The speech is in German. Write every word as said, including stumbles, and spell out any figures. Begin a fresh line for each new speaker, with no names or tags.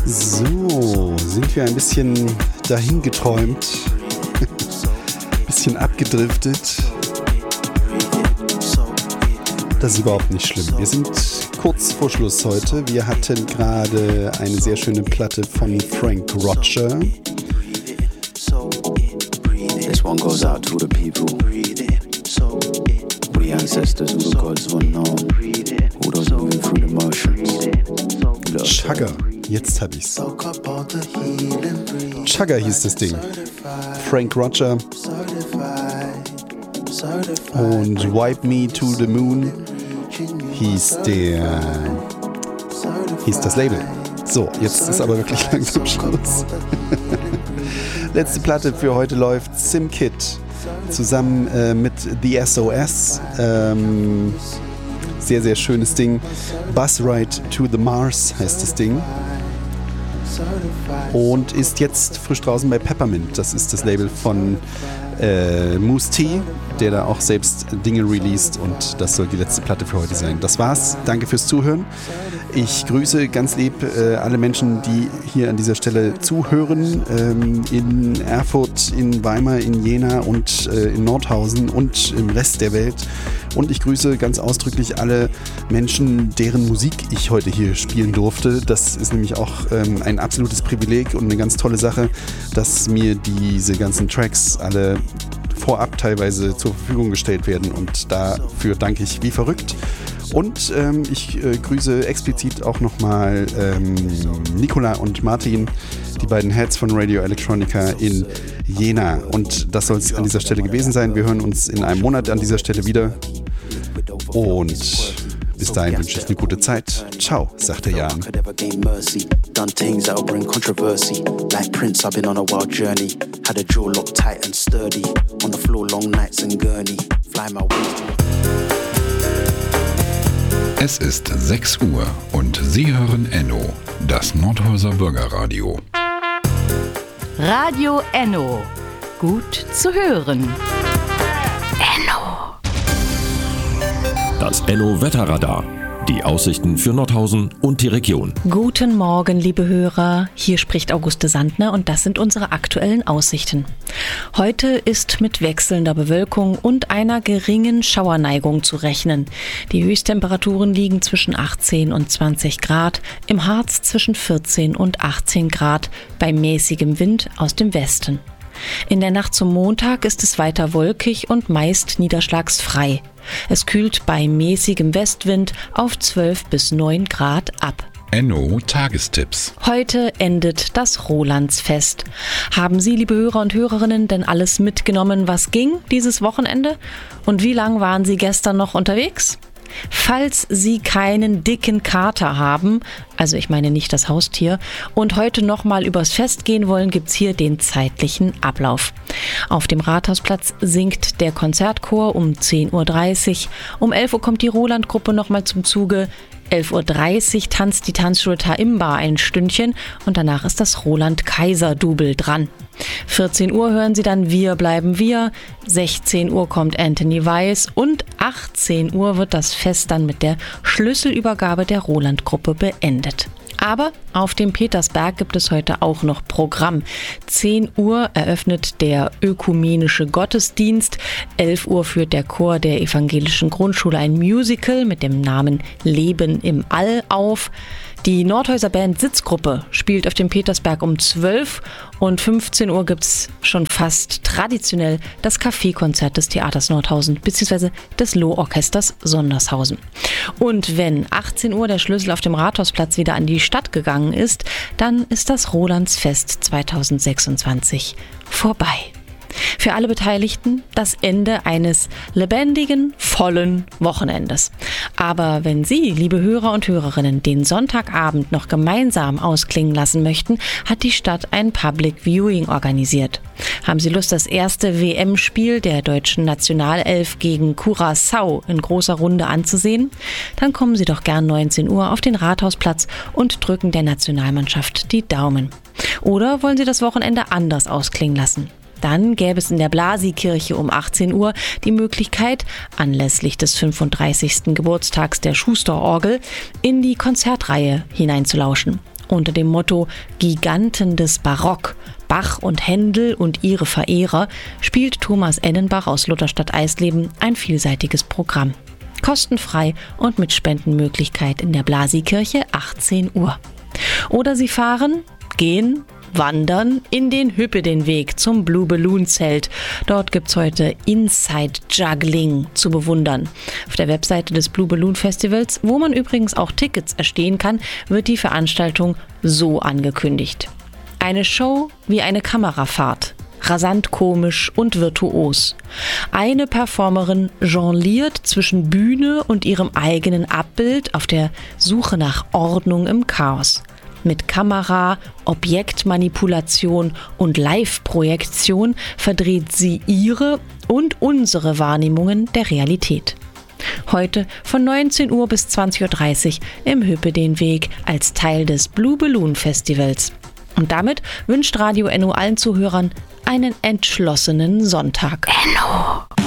So, sind wir ein bisschen dahin geträumt, ein bisschen abgedriftet. Das ist überhaupt nicht schlimm. Wir sind kurz vor Schluss heute. Wir hatten gerade eine sehr schöne Platte von Frank Roger.
This one goes out to the people, all the ancestors, all the gods unknown, all those moving through the motions.
Chugga, jetzt hab ich's. Chugga hieß das Ding. Frank Roger und Wipe Me to the Moon hieß der hieß das Label. So, jetzt ist aber wirklich langsam Schluss. Letzte Platte für heute läuft SimKid zusammen äh, mit The S O S. Ähm, sehr, sehr schönes Ding. Bus Ride to the Mars heißt das Ding. Und ist jetzt frisch draußen bei Peppermint. Das ist das Label von äh, Moose T, der da auch selbst Dinge released. Und das soll die letzte Platte für heute sein. Das war's. Danke fürs Zuhören. Ich grüße ganz lieb äh, alle Menschen, die hier an dieser Stelle zuhören. Ähm, in Erfurt, in Weimar, in Jena und äh, in Nordhausen und im Rest der Welt. Und ich grüße ganz ausdrücklich alle Menschen, deren Musik ich heute hier spielen durfte. Das ist nämlich auch ähm, ein absolutes Privileg und eine ganz tolle Sache, dass mir diese ganzen Tracks alle vorab teilweise zur Verfügung gestellt werden. Und dafür danke ich wie verrückt. Und ähm, ich äh, grüße explizit auch nochmal ähm, Nicola und Martin, die beiden Heads von Radio Electronica in Jena. Und das soll es an dieser Stelle gewesen sein. Wir hören uns in einem Monat an dieser Stelle wieder. Und bis dahin wünsche ich eine gute Zeit. Ciao, sagt der Jan.
Done things that'll bring controversy. Like Prince, I've been on a wild journey. Had a jaw locked tight and sturdy. On the floor, long nights in Gurney. Fly my wings to
Es ist sechs Uhr und Sie hören Enno, das Nordhäuser Bürgerradio.
Radio Enno. Gut zu hören. Enno.
Das Enno-Wetterradar. Die Aussichten für Nordhausen und die Region.
Guten Morgen, liebe Hörer. Hier spricht Auguste Sandner und das sind unsere aktuellen Aussichten. Heute ist mit wechselnder Bewölkung und einer geringen Schauerneigung zu rechnen. Die Höchsttemperaturen liegen zwischen achtzehn und zwanzig Grad, im Harz zwischen vierzehn und achtzehn Grad, bei mäßigem Wind aus dem Westen. In der Nacht zum Montag ist es weiter wolkig und meist niederschlagsfrei. Es kühlt bei mäßigem Westwind auf zwölf bis neun Grad ab.
Enno Tagestipps.
Heute endet das Rolandsfest. Haben Sie, liebe Hörer und Hörerinnen, denn alles mitgenommen, was ging dieses Wochenende? Und wie lang waren Sie gestern noch unterwegs? Falls Sie keinen dicken Kater haben, also ich meine nicht das Haustier, und heute nochmal übers Fest gehen wollen, gibt's hier den zeitlichen Ablauf. Auf dem Rathausplatz singt der Konzertchor um zehn Uhr dreißig, um elf Uhr kommt die Roland-Gruppe nochmal zum Zuge, elf Uhr dreißig tanzt die Tanzschule Taimba ein Stündchen und danach ist das Roland-Kaiser-Double dran. vierzehn Uhr hören Sie dann Wir bleiben wir, sechzehn Uhr kommt Anthony Weiss und achtzehn Uhr wird das Fest dann mit der Schlüsselübergabe der Roland-Gruppe beendet. Aber auf dem Petersberg gibt es heute auch noch Programm. zehn Uhr eröffnet der ökumenische Gottesdienst. elf Uhr führt der Chor der evangelischen Grundschule ein Musical mit dem Namen Leben im All auf. Die Nordhäuser Band Sitzgruppe spielt auf dem Petersberg um zwölf und fünfzehn Uhr gibt es schon fast traditionell das Kaffeekonzert des Theaters Nordhausen bzw. des Lohorchesters Sondershausen. Und wenn achtzehn Uhr der Schlüssel auf dem Rathausplatz wieder an die Stadt gegangen ist, dann ist das Rolandsfest zweitausendsechsundzwanzig vorbei. Für alle Beteiligten das Ende eines lebendigen, vollen Wochenendes. Aber wenn Sie, liebe Hörer und Hörerinnen, den Sonntagabend noch gemeinsam ausklingen lassen möchten, hat die Stadt ein Public Viewing organisiert. Haben Sie Lust, das erste W M-Spiel der deutschen Nationalelf gegen Curaçao in großer Runde anzusehen? Dann kommen Sie doch gern neunzehn Uhr auf den Rathausplatz und drücken der Nationalmannschaft die Daumen. Oder wollen Sie das Wochenende anders ausklingen lassen? Dann gäbe es in der Blasi-Kirche um achtzehn Uhr die Möglichkeit, anlässlich des fünfunddreißigsten Geburtstags der Schuster-Orgel in die Konzertreihe hineinzulauschen. Unter dem Motto Giganten des Barock, Bach und Händel und ihre Verehrer spielt Thomas Ennenbach aus Lutherstadt-Eisleben ein vielseitiges Programm. Kostenfrei und mit Spendenmöglichkeit in der Blasi-Kirche achtzehn Uhr. Oder Sie fahren, gehen, wandern in den Hüppe-den-Weg zum Blue Balloon Zelt. Dort gibt's heute Inside Juggling zu bewundern. Auf der Webseite des Blue Balloon Festivals, wo man übrigens auch Tickets erstehen kann, wird die Veranstaltung so angekündigt. Eine Show wie eine Kamerafahrt. Rasant komisch und virtuos. Eine Performerin jongliert zwischen Bühne und ihrem eigenen Abbild auf der Suche nach Ordnung im Chaos. Mit Kamera, Objektmanipulation und Live-Projektion verdreht sie ihre und unsere Wahrnehmungen der Realität. Heute von neunzehn Uhr bis zwanzig Uhr dreißig im Hüppe-den-Weg als Teil des Blue Balloon Festivals. Und damit wünscht Radio Enno allen Zuhörern einen entschlossenen Sonntag. Enno!